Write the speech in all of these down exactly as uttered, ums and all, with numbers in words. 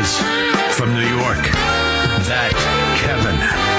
is, from New York, that Kevin.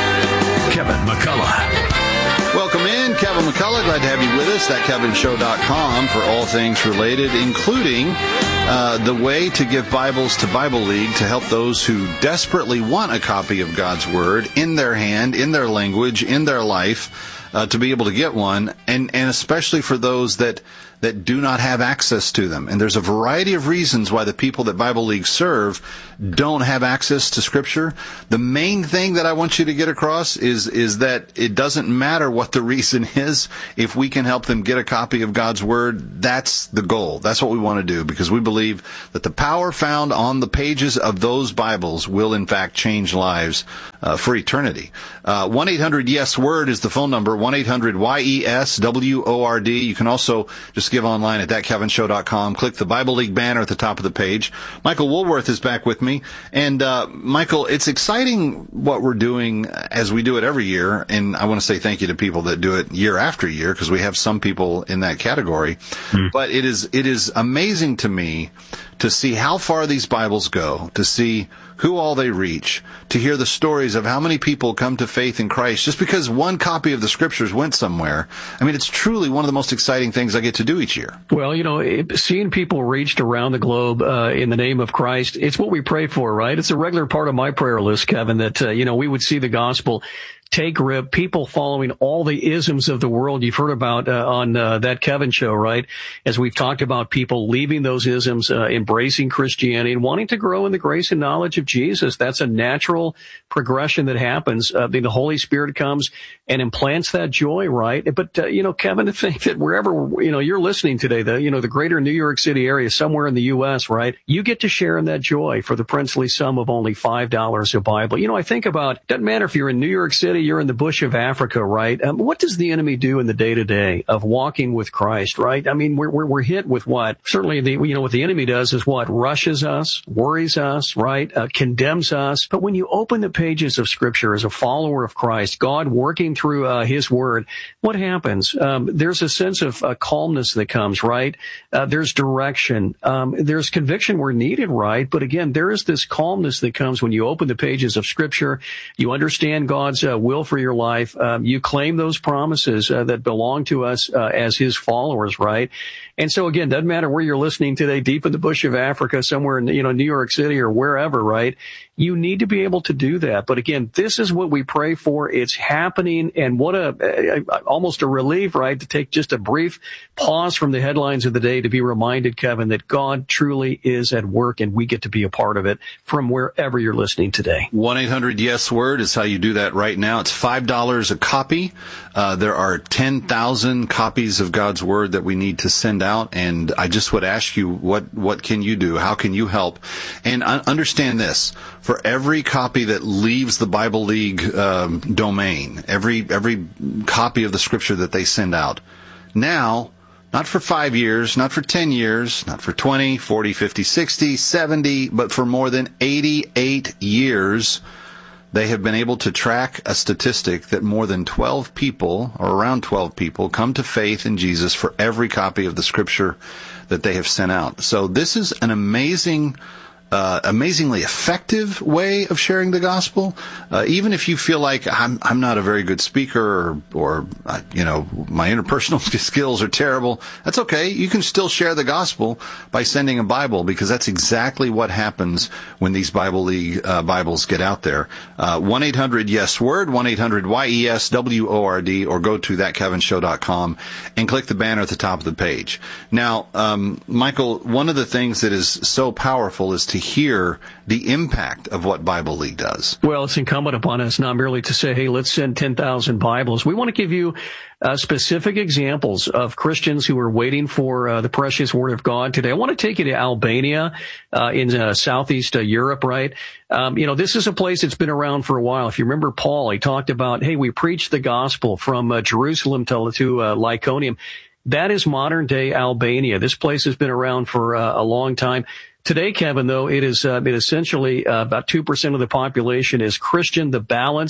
Kevin McCullough. Welcome in, Kevin McCullough. Glad to have you with us. that kevin show dot com for all things related, including uh, the way to give Bibles to Bible League to help those who desperately want a copy of God's Word in their hand, in their language, in their life, uh, to be able to get one, and, and especially for those that that do not have access to them. And there's a variety of reasons why the people that Bible League serve don't have access to Scripture. The main thing that I want you to get across is, is that it doesn't matter what the reason is. If we can help them get a copy of God's Word, that's the goal. That's what we want to do, because we believe that the power found on the pages of those Bibles will, in fact, change lives uh, for eternity. Uh, one eight hundred yes word is the phone number, one eight hundred Y E S W O R D. You can also just give online at that kevin show dot com. Click the Bible League banner at the top of the page. Michael Woolworth is back with me. And, uh, Michael, it's exciting what we're doing as we do it every year. And I want to say thank you to people that do it year after year, because we have some people in that category. Mm. But it is, it is amazing to me to see how far these Bibles go, to see who all they reach, to hear the stories of how many people come to faith in Christ just because one copy of the Scriptures went somewhere. I mean, it's truly one of the most exciting things I get to do each year. Well, you know, seeing people reached around the globe uh, in the name of Christ, it's what we pray for, right? It's a regular part of my prayer list, Kevin, that, uh, you know, we would see the gospel take grip, people following all the isms of the world you've heard about uh, on uh, That Kevin Show, right? As we've talked about people leaving those isms, uh, embracing Christianity, and wanting to grow in the grace and knowledge of Jesus. That's a natural progression that happens. Uh, the Holy Spirit comes and implants that joy, right? But, uh, you know, Kevin, to think that wherever, you know, you're listening today, the, you know, the greater New York City area, somewhere in the U S, right? You get to share in that joy for the princely sum of only five dollars a Bible. You know, I think about, doesn't matter if you're in New York City, you're in the bush of Africa, right? Um, what does the enemy do in the day-to-day of walking with Christ, right? I mean, we're, we're, we're hit with what? Certainly, the, you know, what the enemy does is what? Rushes us, worries us, right? Uh, condemns us. But when you open the pages of Scripture as a follower of Christ, God working through uh, His Word, what happens? Um, there's a sense of uh, calmness that comes, right? Uh, there's direction. Um, there's conviction where needed, right? But again, there is this calmness that comes when you open the pages of Scripture. You understand God's uh, will for your life. Um, you claim those promises uh, that belong to us uh, as His followers, right? And so again, doesn't matter where you're listening today, deep in the bush of Africa, somewhere in, you know, New York City or wherever, right? You need to be able to do that. But again, this is what we pray for. It's happening. And what a, a almost a relief, right? To take just a brief pause from the headlines of the day to be reminded, Kevin, that God truly is at work and we get to be a part of it from wherever you're listening today. one eight hundred yes word is how you do that right now. It's five dollars a copy. Uh, there are ten thousand copies of God's Word that we need to send out. And I just would ask you, what, what can you do? How can you help? And understand this. For every copy that leaves the Bible League um, domain, every every copy of the Scripture that they send out, now, not for five years, not for ten years, not for twenty, forty, fifty, sixty, seventy, but for more than eighty-eight years, they have been able to track a statistic that more than twelve people, or around twelve people, come to faith in Jesus for every copy of the Scripture that they have sent out. So this is an amazing Uh, amazingly effective way of sharing the gospel. Uh, even if you feel like I'm, I'm not a very good speaker, or, or uh, you know, my interpersonal skills are terrible, that's okay. You can still share the gospel by sending a Bible, because that's exactly what happens when these Bible League uh, Bibles get out there. Uh, one eight hundred yes word, one eight hundred Y E S W O R D, or go to that kevin show dot com and click the banner at the top of the page. Now, um, Michael, one of the things that is so powerful is to hear the impact of what Bible League does. Well, it's incumbent upon us not merely to say, hey, let's send ten thousand Bibles. We want to give you uh, specific examples of Christians who are waiting for uh, the precious Word of God today. I want to take you to Albania uh, in uh, southeast uh, Europe, right? Um, you know, this is a place that's been around for a while. If you remember Paul, he talked about, hey, we preach the gospel from uh, Jerusalem to, to uh, Lyconium. That is modern-day Albania. This place has been around for uh, a long time. Today, Kevin, though, it is uh, it essentially uh, about two percent of the population is Christian. The balance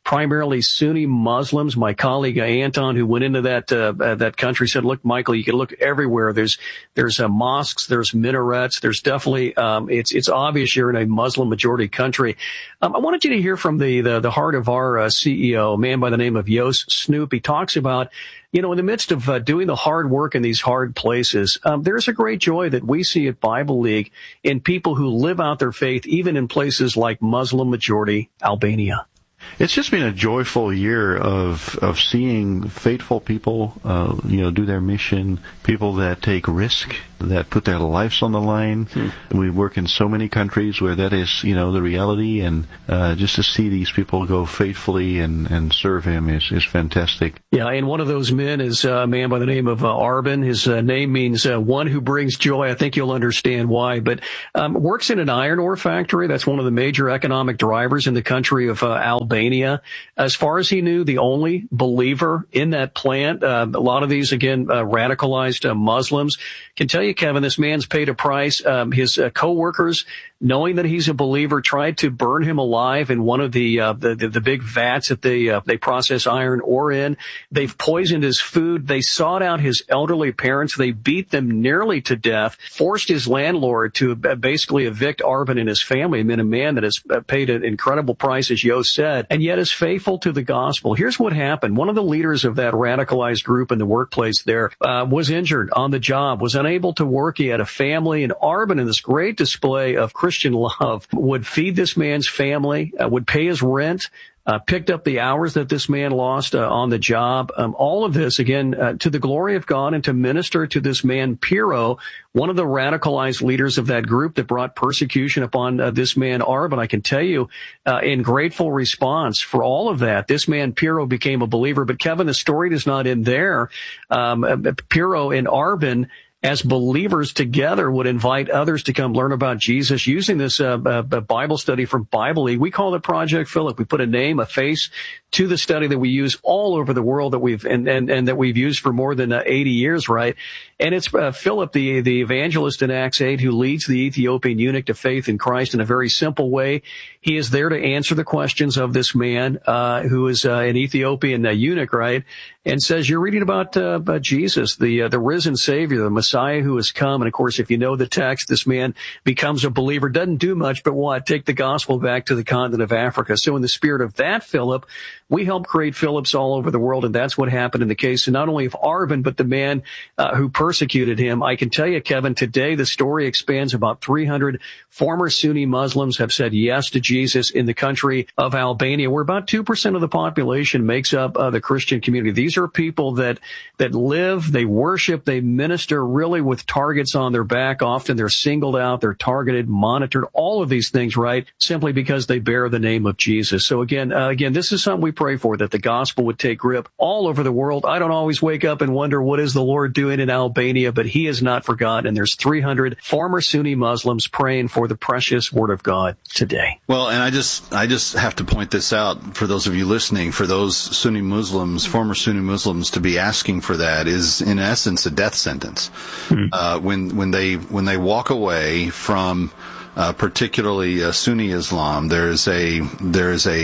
primarily Sunni Muslims. My colleague uh, Anton, who went into that uh, uh, that country, said, "Look, Michael, you can look everywhere. There's there's uh, mosques, there's minarets. There's definitely um, it's it's obvious you're in a Muslim majority country." Um, I wanted you to hear from the the, the heart of our uh, C E O, a man by the name of Jos Snoep. He talks about, you know, in the midst of uh, doing the hard work in these hard places, um, there's a great joy that we see at Bible League in people who live out their faith, even in places like Muslim-majority Albania. It's just been a joyful year of of seeing faithful people, uh, you know, do their mission, people that take risk, that put their lives on the line. Hmm. We work in so many countries where that is, you know, the reality, and uh, just to see these people go faithfully and, and serve Him is, is fantastic. Yeah, and one of those men is a man by the name of uh, Arben. His uh, name means uh, one who brings joy. I think you'll understand why. But um, works in an iron ore factory. That's one of the major economic drivers in the country of uh, Albania. As far as he knew, the only believer in that plant. Uh, a lot of these, again, uh, radicalized uh, Muslims. Can tell you, Kevin, this man's paid a price. Um, his uh, co-workers, knowing that he's a believer, tried to burn him alive in one of the uh, the, the, the big vats that they uh, they process iron ore in. They've poisoned his food. They sought out his elderly parents. They beat them nearly to death, forced his landlord to basically evict Arben and his family. I mean, a man that has paid an incredible price, as Yo said, and yet is faithful to the gospel. Here's what happened. One of the leaders of that radicalized group in the workplace there uh, was injured on the job, was unable to work. He had a family, and Arben, in this great display of Christian love, would feed this man's family, uh, would pay his rent, Uh, picked up the hours that this man lost uh, on the job. Um, all of this, again, uh, to the glory of God and to minister to this man, Piro, one of the radicalized leaders of that group that brought persecution upon uh, this man, Arben. I can tell you, uh, in grateful response for all of that, this man, Piro, became a believer. But, Kevin, the story does not end there. Um, uh, Piro and Arben, as believers together, would invite others to come learn about Jesus using this uh, uh, Bible study from Bible League. We call it Project Philip. We put a name, a face to the study that we use all over the world, that we've and and, and that we've used for more than uh, eighty years, right? And it's uh, Philip, the the evangelist in Acts eight, who leads the Ethiopian eunuch to faith in Christ in a very simple way. He is there to answer the questions of this man uh, who is uh, an Ethiopian uh, eunuch, right? And says, you're reading about, uh, about Jesus, the uh, the risen Savior, the Messiah who has come. And of course, if you know the text, this man becomes a believer, doesn't do much, but what? Take the gospel back to the continent of Africa. So in the spirit of that, Philip, we help create Philips all over the world, and that's what happened in the case of not only of Arben, but the man uh, who persecuted him. I can tell you, Kevin, today the story expands. About three hundred former Sunni Muslims have said yes to Jesus in the country of Albania, where about two percent of the population makes up uh, the Christian community. These are people that that live, they worship, they minister really with targets on their back. Often they're singled out, they're targeted, monitored, all of these things, right, simply because they bear the name of Jesus. So again, uh, again, this is something we pray for, that the gospel would take grip all over the world. I don't always wake up and wonder, what is the Lord doing in Albania? But He is not forgotten. And there's three hundred former Sunni Muslims praying for the precious Word of God today. Well, and I just I just have to point this out for those of you listening. For those Sunni Muslims, former Sunni Muslims, to be asking for that is, in essence, a death sentence. Hmm. Uh, when when they when they walk away from uh, particularly uh, Sunni Islam, there's a there's a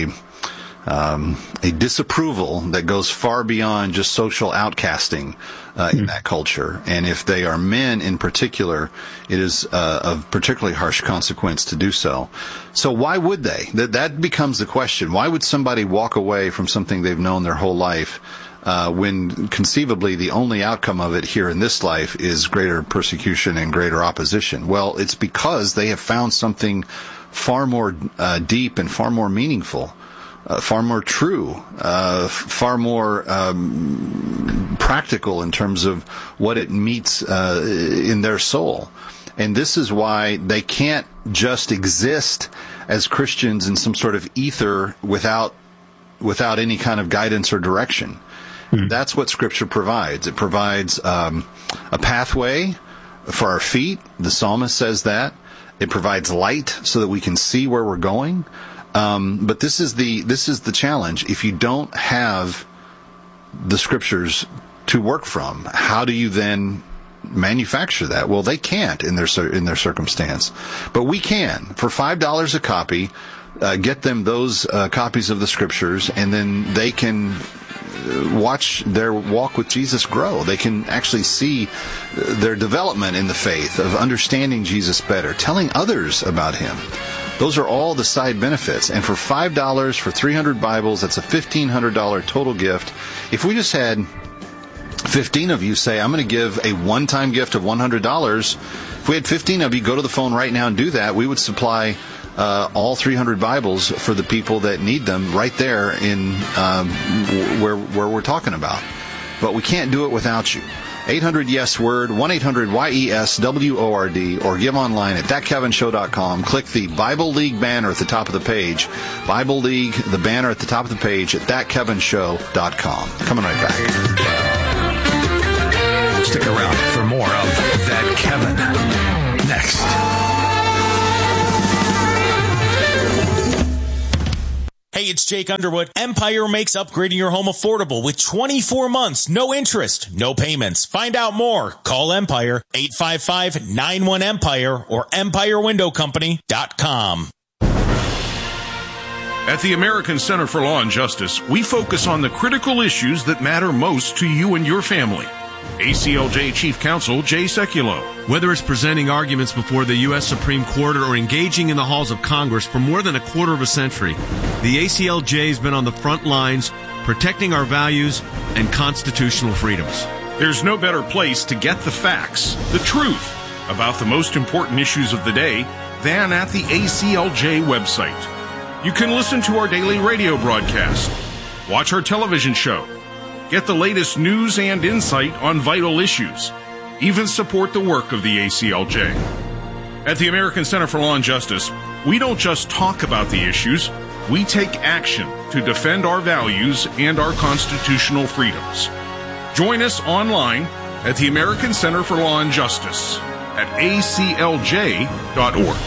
Um, a disapproval that goes far beyond just social outcasting uh, in mm. that culture. And if they are men in particular, it is uh, of particularly harsh consequence to do so. So why would they? That, that becomes the question. Why would somebody walk away from something they've known their whole life uh, when conceivably the only outcome of it here in this life is greater persecution and greater opposition? Well, it's because they have found something far more uh, deep and far more meaningful, Uh, far more true, uh, far more um, practical in terms of what it meets uh, in their soul. And this is why they can't just exist as Christians in some sort of ether without without any kind of guidance or direction. Mm. That's what Scripture provides. It provides um, a pathway for our feet. The psalmist says that. It provides light so that we can see where we're going. Um, but this is the this is the challenge. If you don't have the Scriptures to work from, how do you then manufacture that? Well, they can't in their in their circumstance, but we can. For five dollars a copy, uh, get them those uh, copies of the Scriptures, and then they can watch their walk with Jesus grow. They can actually see their development in the faith of understanding Jesus better, telling others about him. Those are all the side benefits. And for five dollars for three hundred Bibles, that's a fifteen hundred dollars total gift. If we just had fifteen of you say, I'm going to give a one-time gift of one hundred dollars, if we had fifteen of you go to the phone right now and do that, we would supply uh, all three hundred Bibles for the people that need them right there in um, where, where we're talking about. But we can't do it without you. eight hundred yes word, one eight hundred Y E S W O R D, or give online at that kevin show dot com. Click the Bible League banner at the top of the page. Bible League, the banner at the top of the page at that kevin show dot com. Coming right back. Stick around for more of That Kevin next. Hey, it's Jake Underwood. Empire makes upgrading your home affordable with twenty-four months, no interest, no payments. Find out more. Call Empire, eight five five, nine one, EMPIRE or empire window company dot com. At the American Center for Law and Justice, we focus on the critical issues that matter most to you and your family. A C L J Chief Counsel Jay Sekulow. Whether it's presenting arguments before the U S Supreme Court or engaging in the halls of Congress for more than a quarter of a century, the A C L J has been on the front lines protecting our values and constitutional freedoms. There's no better place to get the facts, the truth, about the most important issues of the day than at the A C L J website. You can listen to our daily radio broadcast, watch our television show, get the latest news and insight on vital issues, even support the work of the A C L J. At the American Center for Law and Justice, we don't just talk about the issues, we take action to defend our values and our constitutional freedoms. Join us online at the American Center for Law and Justice at A C L J dot org.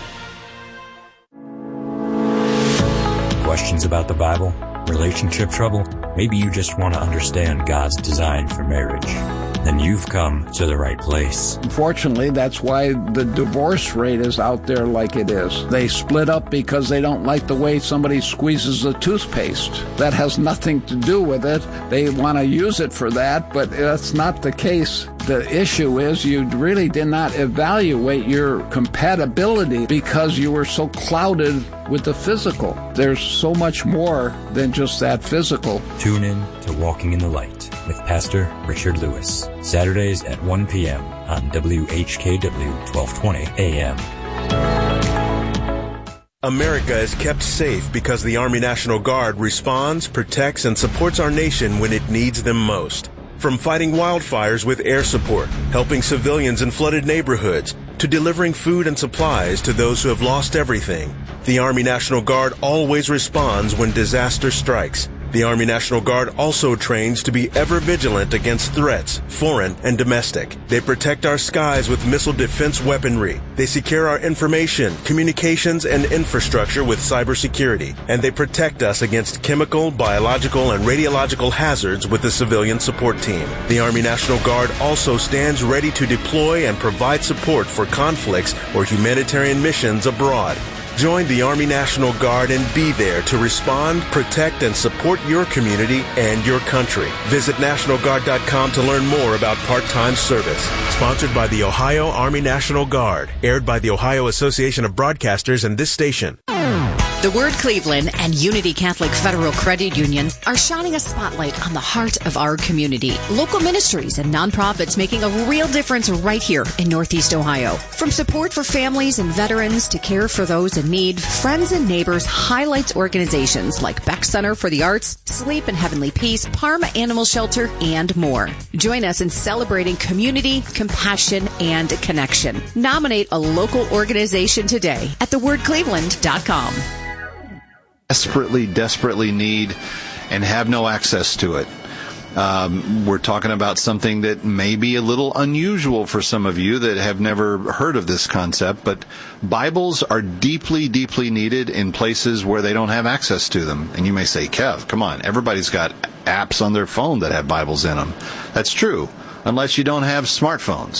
Questions about the Bible? Relationship trouble? Maybe you just want to understand God's design for marriage. Then you've come to the right place. Unfortunately, that's why the divorce rate is out there like it is. They split up because they don't like the way somebody squeezes the toothpaste. That has nothing to do with it. They want to use it for that, but that's not the case. The issue is you really did not evaluate your compatibility because you were so clouded with the physical. There's so much more than just that physical. Tune in to Walking in the Light with Pastor Richard Lewis, Saturdays at one p.m. on W H K W twelve twenty A M. America is kept safe because the Army National Guard responds, protects, and supports our nation when it needs them most. From fighting wildfires with air support, helping civilians in flooded neighborhoods, to delivering food and supplies to those who have lost everything, the Army National Guard always responds when disaster strikes. The Army National Guard also trains to be ever vigilant against threats, foreign and domestic. They protect our skies with missile defense weaponry. They secure our information, communications, and infrastructure with cybersecurity. And they protect us against chemical, biological, and radiological hazards with the civilian support team. The Army National Guard also stands ready to deploy and provide support for conflicts or humanitarian missions abroad. Join the Army National Guard and be there to respond, protect, and support your community and your country. Visit National Guard dot com to learn more about part-time service. Sponsored by the Ohio Army National Guard. Aired by the Ohio Association of Broadcasters and this station. The Word Cleveland and Unity Catholic Federal Credit Union are shining a spotlight on the heart of our community. Local ministries and nonprofits making a real difference right here in Northeast Ohio. From support for families and veterans to care for those in need, Friends and Neighbors highlights organizations like Beck Center for the Arts, Sleep and Heavenly Peace, Parma Animal Shelter, and more. Join us in celebrating community, compassion, and connection. Nominate a local organization today at the word cleveland dot com. Desperately, desperately need and have no access to it. Um, we're talking about something that may be a little unusual for some of you that have never heard of this concept, but Bibles are deeply, deeply needed in places where they don't have access to them. And you may say, Kev, come on, everybody's got apps on their phone that have Bibles in them. That's true, unless you don't have smartphones.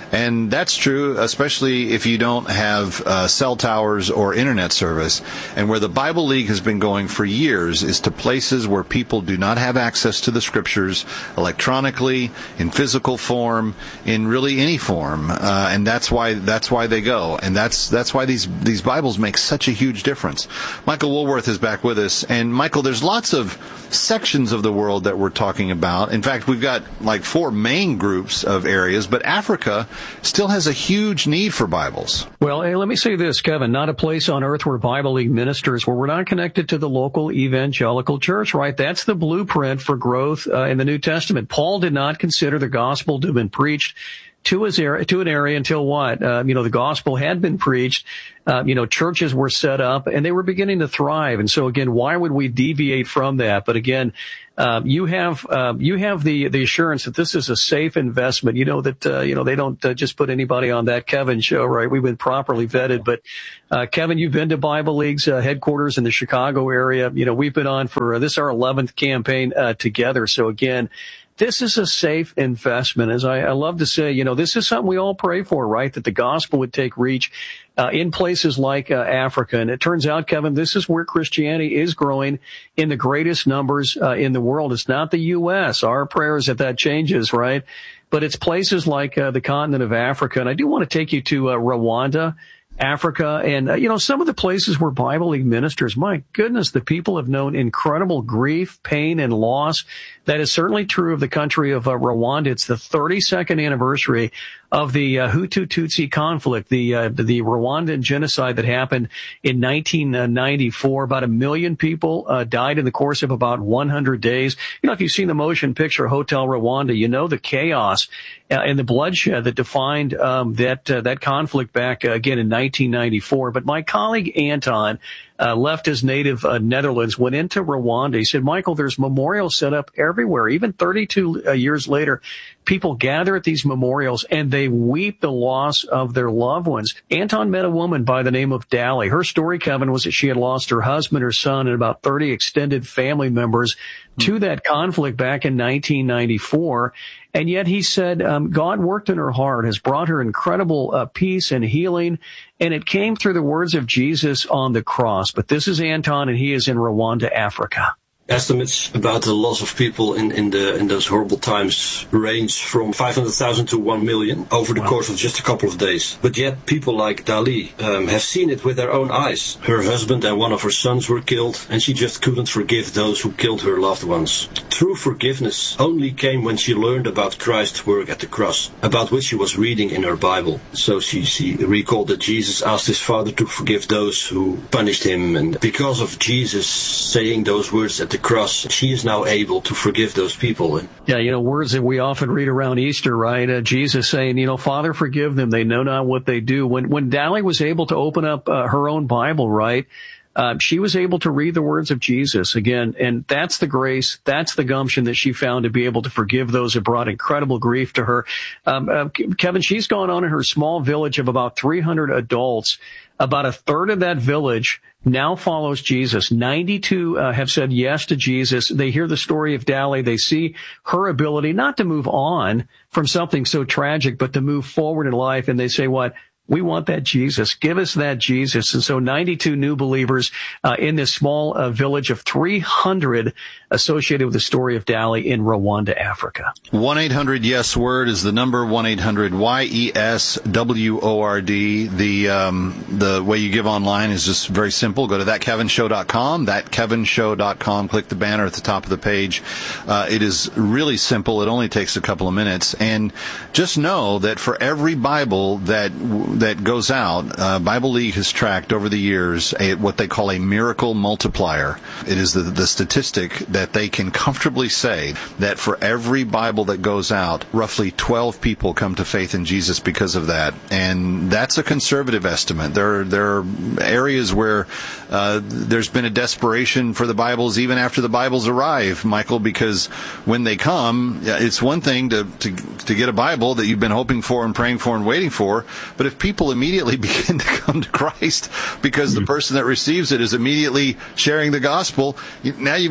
And that's true, especially if you don't have uh, cell towers or internet service. And where the Bible League has been going for years is to places where people do not have access to the scriptures electronically, in physical form, in really any form. Uh, and that's why that's why they go. And that's that's why these these Bibles make such a huge difference. Michael Woolworth is back with us. And Michael, there's lots of sections of the world that we're talking about. In fact, we've got like four main groups of areas, but Africa still has a huge need for Bibles. Well, hey, let me say this, Kevin, not a place on earth where Bible League ministers, where we're not connected to the local evangelical church, right? That's the blueprint for growth uh, in the New Testament. Paul did not consider the gospel to have been preached to his area, to an area until what? Uh, you know, the gospel had been preached. Uh, you know, churches were set up and they were beginning to thrive. And so again, why would we deviate from that? But again, uh, you have, uh, you have the, the assurance that this is a safe investment. You know, that, uh, you know, they don't uh, just put anybody on that Kevin show, right? We've been properly vetted. But, uh, Kevin, you've been to Bible League's uh, headquarters in the Chicago area. You know, we've been on for uh, this, our eleventh campaign, uh, together. So again, this is a safe investment. As I, I love to say, you know, this is something we all pray for, right? That the gospel would take reach uh, in places like uh, Africa. And it turns out, Kevin, this is where Christianity is growing in the greatest numbers uh, in the world. It's not the U S. Our prayer is that that changes, right? But it's places like uh, the continent of Africa. And I do want to take you to uh, Rwanda, Africa, and, uh, you know, some of the places where Bible League ministers, my goodness, the people have known incredible grief, pain, and loss. That is certainly true of the country of uh, Rwanda. It's the thirty-second anniversary of the uh, Hutu-Tutsi conflict, the uh, the Rwandan genocide that happened in nineteen ninety-four. About a million people uh, died in the course of about one hundred days. You know, if you've seen the motion picture Hotel Rwanda, you know the chaos uh, and the bloodshed that defined um, that uh, that conflict back uh, again in nineteen ninety-four. But my colleague Anton Uh, left his native uh, Netherlands, went into Rwanda. He said, Michael, there's memorials set up everywhere. Even thirty-two uh, years later, people gather at these memorials and they weep the loss of their loved ones. Anton met a woman by the name of Dali. Her story, Kevin, was that she had lost her husband, her son, and about thirty extended family members to that conflict back in nineteen ninety-four. And yet he said, um, God worked in her heart, has brought her incredible uh, peace and healing. And it came through the words of Jesus on the cross. But this is Anton, and he is in Rwanda, Africa. Estimates about the loss of people in, in the in those horrible times range from five hundred thousand to one million over the wow. course of just a couple of days. But yet people like Dali um, have seen it with their own eyes. Her husband and one of her sons were killed, and she just couldn't forgive those who killed her loved ones. True forgiveness only came when she learned about Christ's work at the cross, about which she was reading in her Bible. So she, she recalled that Jesus asked his Father to forgive those who punished him, and because of Jesus saying those words at the cross, she is now able to forgive those people. Yeah, you know, words that we often read around Easter, right? Uh, Jesus saying, you know, Father, forgive them. They know not what they do. When when Dali was able to open up uh, her own Bible, right, uh, she was able to read the words of Jesus again. And that's the grace, that's the gumption that she found to be able to forgive those who brought incredible grief to her. Um, uh, Kevin, she's gone on in her small village of about three hundred adults. About a third of that village now follows Jesus. ninety-two uh, have said yes to Jesus. They hear the story of Dali. They see her ability not to move on from something so tragic, but to move forward in life. And they say, what? We want that Jesus. Give us that Jesus. And so ninety-two new believers uh, in this small uh, village of three hundred associated with the story of Dali in Rwanda, Africa. one eight hundred yes word is the number, one eight hundred Y E S W O R D. The um, the way you give online is just very simple. Go to that kevin show dot com, that kevin show dot com. Click the banner at the top of the page. Uh, it is really simple. It only takes a couple of minutes. And just know that for every Bible that that goes out, uh, Bible League has tracked over the years a, what they call a miracle multiplier. It is the, the statistic that they can comfortably say that for every Bible that goes out, roughly twelve people come to faith in Jesus because of that. And that's a conservative estimate. There, there are areas where uh, there's been a desperation for the Bibles even after the Bibles arrive, Michael, because when they come, it's one thing to, to, to get a Bible that you've been hoping for and praying for and waiting for, but if people People immediately begin to come to Christ because the person that receives it is immediately sharing the gospel, now you've got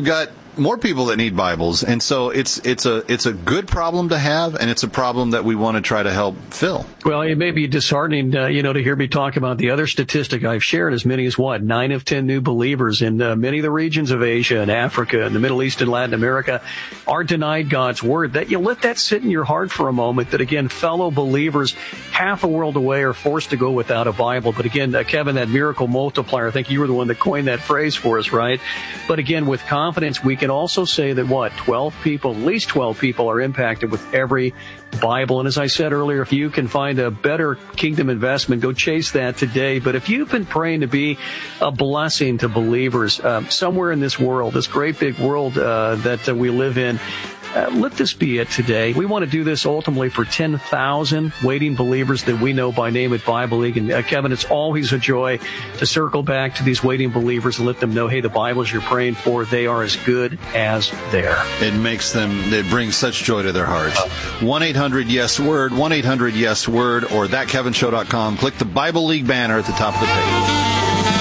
more people that need Bibles, and so it's it's a it's a good problem to have, and it's a problem that we want to try to help fill. Well, it may be disheartening, uh, you know, to hear me talk about the other statistic I've shared. As many as what nine of ten new believers in uh, many of the regions of Asia and Africa and the Middle East and Latin America are denied God's word. That you let that sit in your heart for a moment. That again, fellow believers half a world away are forced to go without a Bible. But again, uh, Kevin, that miracle multiplier. I think you were the one that coined that phrase for us, right? But again, with confidence, we can also say that what, twelve people, at least twelve people are impacted with every Bible. And as I said earlier, if you can find a better kingdom investment, go chase that today. But if you've been praying to be a blessing to believers uh, somewhere in this world, this great big world uh, that uh, we live in, Uh, let this be it today. We want to do this ultimately for ten thousand waiting believers that we know by name at Bible League. And uh, Kevin, it's always a joy to circle back to these waiting believers and let them know, hey, the Bibles you're praying for, they are as good as there. It makes them, it brings such joy to their hearts. one eight hundred yes word, one eight hundred yes word, or that kevin show dot com. Click the Bible League banner at the top of the page.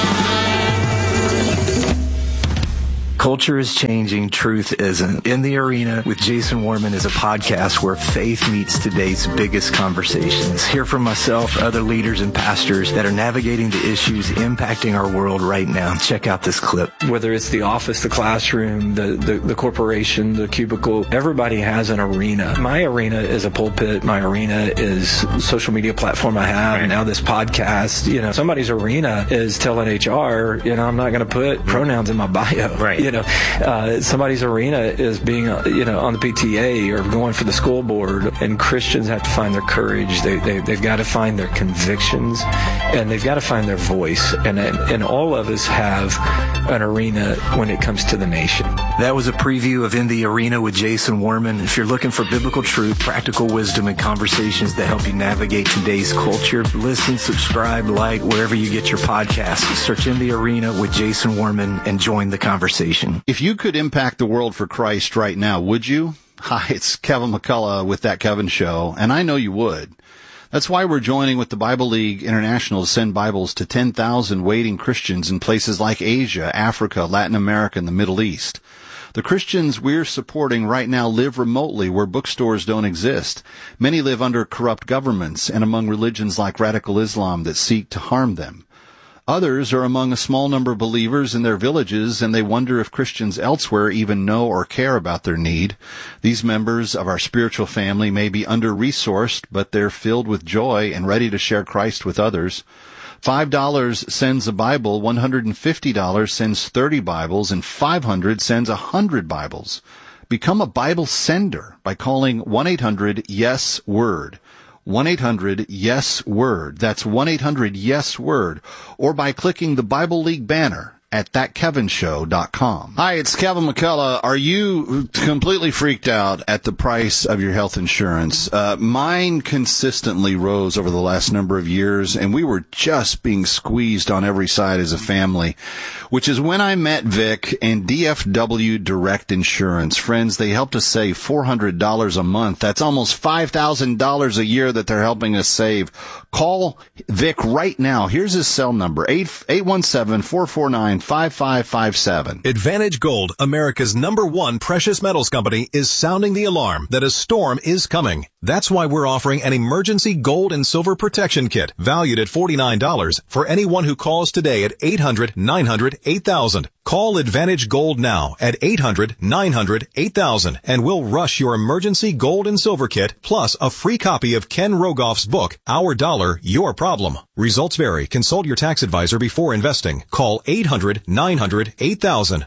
Culture is changing, truth isn't. In the Arena with Jason Warman is a podcast where faith meets today's biggest conversations. Hear from myself, other leaders and pastors that are navigating the issues impacting our world right now. Check out this clip. Whether it's the office, the classroom, the, the, the corporation, the cubicle, everybody has an arena. My arena is a pulpit. My arena is a social media platform I have. Right. And now this podcast, you know, somebody's arena is telling H R, you know, I'm not going to put pronouns in my bio. Right. You know, uh, somebody's arena is being, uh, you know, on the P T A or going for the school board, and Christians have to find their courage. They, they, they've got to find their convictions, and they've got to find their voice. And, and all of us have an arena when it comes to the nation. That was a preview of In the Arena with Jason Warman. If you're looking for biblical truth, practical wisdom, and conversations that help you navigate today's culture, listen, subscribe, like, wherever you get your podcasts. Search In the Arena with Jason Warman and join the conversation. If you could impact the world for Christ right now, would you? Hi, it's Kevin McCullough with That Kevin Show, and I know you would. That's why we're joining with the Bible League International to send Bibles to ten thousand waiting Christians in places like Asia, Africa, Latin America, and the Middle East. The Christians we're supporting right now live remotely where bookstores don't exist. Many live under corrupt governments and among religions like radical Islam that seek to harm them. Others are among a small number of believers in their villages, and they wonder if Christians elsewhere even know or care about their need. These members of our spiritual family may be under-resourced, but they're filled with joy and ready to share Christ with others. five dollars sends a Bible, one hundred fifty dollars sends thirty Bibles, and five hundred dollars sends one hundred Bibles. Become a Bible sender by calling one eight hundred yes word. one eight hundred yes word. That's one eight hundred yes word. Or by clicking the Bible League banner at that kevin show dot com. Hi, it's Kevin McCullough. Are you completely freaked out at the price of your health insurance? Uh, mine consistently rose over the last number of years, and we were just being squeezed on every side as a family, which is when I met Vic and D F W Direct Insurance. Friends, they helped us save four hundred dollars a month. That's almost five thousand dollars a year that they're helping us save. Call Vic right now. Here's his cell number, eight one seven, four four nine, five five five seven. Advantage Gold, America's number one precious metals company, is sounding the alarm that a storm is coming. That's why we're offering an emergency gold and silver protection kit valued at forty-nine dollars for anyone who calls today at eight hundred, nine hundred, eight thousand. Call Advantage Gold now at eight hundred, nine hundred, eight thousand and we'll rush your emergency gold and silver kit plus a free copy of Ken Rogoff's book, Our Dollar, Your Problem. Results vary. Consult your tax advisor before investing. Call eight hundred, nine hundred, eight thousand.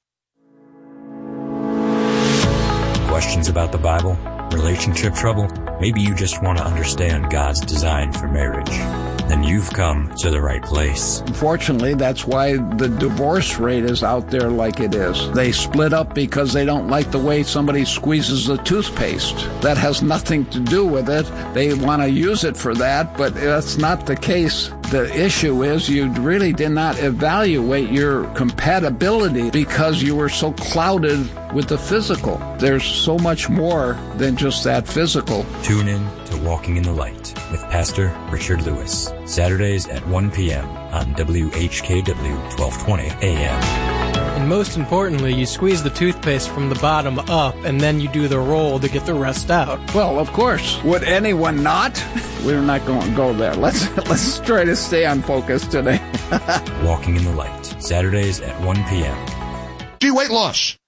Questions about the Bible? Relationship trouble? Maybe you just want to understand God's design for marriage. Then you've come to the right place. Unfortunately, that's why the divorce rate is out there like it is. They split up because they don't like the way somebody squeezes the toothpaste. That has nothing to do with it. They want to use it for that, but that's not the case. The issue is you really did not evaluate your compatibility because you were so clouded with the physical. There's so much more than just that physical. Tune in to Walking in the Light with Pastor Richard Lewis, Saturdays at one p.m. on W H K W twelve twenty A M. And most importantly, you squeeze the toothpaste from the bottom up, and then you do the roll to get the rest out. Well, of course. Would anyone not? We're not going to go there. Let's let's try to stay on focus today. Walking in the Light, Saturdays at one p.m. Do weight loss,